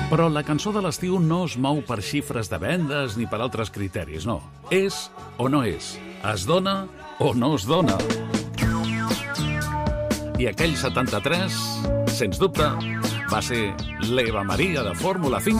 Però la cançó de l'estiu no es mou per xifres de vendes ni per altres criteris, no. És o no és? Es dona o no es dona? I aquell 73, sens dubte, va ser l'Eva Maria de Fórmula 5.